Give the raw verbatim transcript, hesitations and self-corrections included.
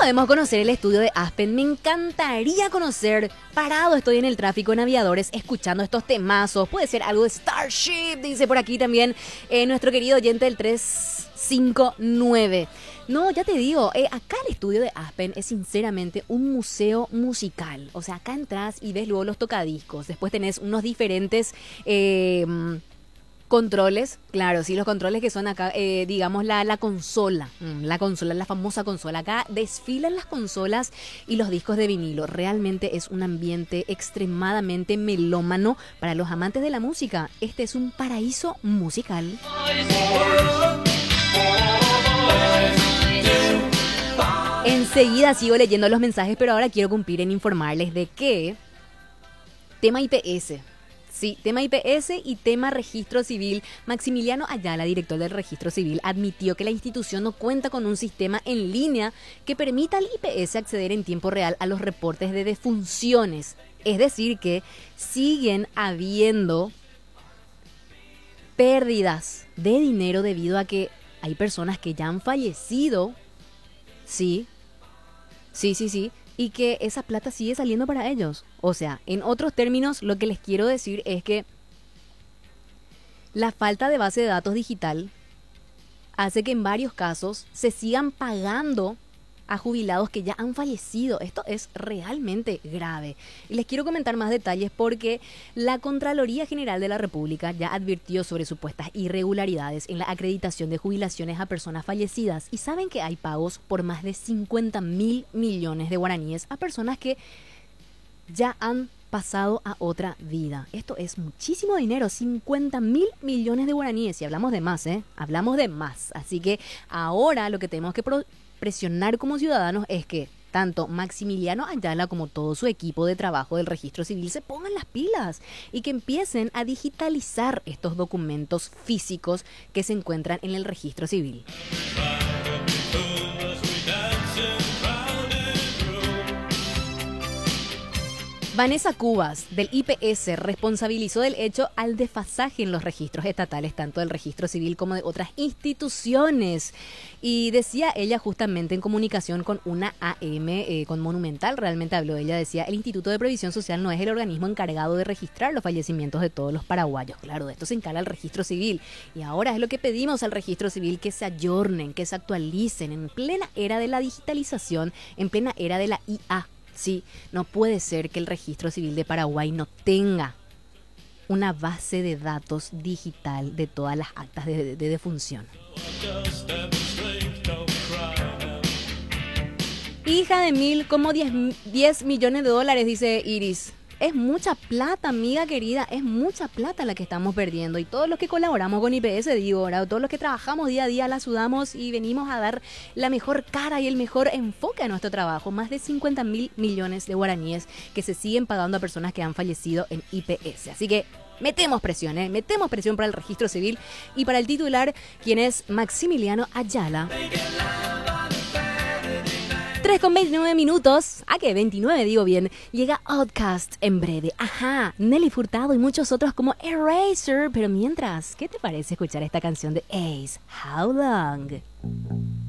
podemos conocer el estudio de Aspen. Me encantaría conocer. Parado estoy en el tráfico en Aviadores escuchando estos temazos. Puede ser algo de Starship, dice por aquí también eh, nuestro querido oyente del tres cinco nueve. No, ya te digo, eh, acá el estudio de Aspen es sinceramente un museo musical. O sea, acá entras y ves luego los tocadiscos. Después tenés unos diferentes... Eh, controles, claro, sí, los controles que son acá, eh, digamos, la, la consola, la consola, la famosa consola. Acá desfilan las consolas y los discos de vinilo. Realmente es un ambiente extremadamente melómano para los amantes de la música. Este es un paraíso musical. Enseguida sigo leyendo los mensajes, pero ahora quiero cumplir en informarles de que tema I P S. Sí, tema I P S y tema registro civil. Maximiliano Ayala, director del registro civil, admitió que la institución no cuenta con un sistema en línea que permita al I P S acceder en tiempo real a los reportes de defunciones. Es decir, que siguen habiendo pérdidas de dinero debido a que hay personas que ya han fallecido. Sí, sí, sí, sí. Y que esa plata sigue saliendo para ellos. O sea, en otros términos, lo que les quiero decir es que la falta de base de datos digital hace que en varios casos se sigan pagando a jubilados que ya han fallecido. Esto es realmente grave. Y les quiero comentar más detalles porque la Contraloría General de la República ya advirtió sobre supuestas irregularidades en la acreditación de jubilaciones a personas fallecidas. Y saben que hay pagos por más de cincuenta mil millones de guaraníes a personas que ya han pasado a otra vida. Esto es muchísimo dinero, cincuenta mil millones de guaraníes. Y hablamos de más, ¿eh? Hablamos de más. Así que ahora lo que tenemos que pro- presionar como ciudadanos es que tanto Maximiliano Ayala como todo su equipo de trabajo del registro civil se pongan las pilas y que empiecen a digitalizar estos documentos físicos que se encuentran en el registro civil. Vanessa Cubas, del I P S, responsabilizó del hecho al desfasaje en los registros estatales, tanto del registro civil como de otras instituciones. Y decía ella justamente en comunicación con una A M, eh, con Monumental, realmente habló ella, decía, el Instituto de Previsión Social no es el organismo encargado de registrar los fallecimientos de todos los paraguayos. Claro, de esto se encarga el registro civil. Y ahora es lo que pedimos al registro civil, que se ayornen, que se actualicen en plena era de la digitalización, en plena era de la I A. Sí, no puede ser que el registro civil de Paraguay no tenga una base de datos digital de todas las actas de, de, de defunción. Hija de mil, como diez millones de dólares, dice Iris. Es mucha plata, amiga querida, es mucha plata la que estamos perdiendo. Y todos los que colaboramos con I P S, digo, ¿verdad? Todos los que trabajamos día a día, la sudamos y venimos a dar la mejor cara y el mejor enfoque a nuestro trabajo. Más de cincuenta mil millones de guaraníes que se siguen pagando a personas que han fallecido en I P S. Así que metemos presión, ¿eh? Metemos presión para el registro civil y para el titular, quien es Maximiliano Ayala. tres con veintinueve minutos, ¿a qué? veintinueve digo bien, llega Outcast en breve, ajá, Nelly Furtado y muchos otros como Eraser, pero mientras, ¿qué te parece escuchar esta canción de Ace? How Long?